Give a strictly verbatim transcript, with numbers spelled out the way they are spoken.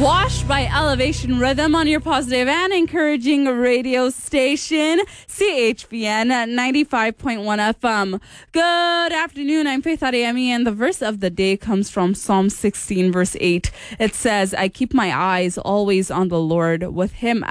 Washed by Elevation Rhythm on your positive and encouraging radio station, C H V N ninety-five point one F M. Good afternoon, I'm Faith Adeyemi, and the verse of the day comes from Psalm sixteen, verse eight. It says, I keep my eyes always on the Lord. With him